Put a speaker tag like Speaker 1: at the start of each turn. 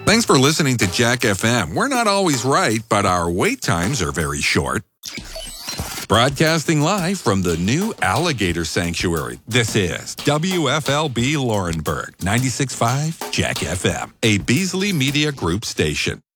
Speaker 1: Thanks for listening to Jack FM. We're not always right, but our wait times are very short. Broadcasting live from the new Alligator Sanctuary, this is WFLB Laurinburg, 96.5 Jack FM, a Beasley Media Group station.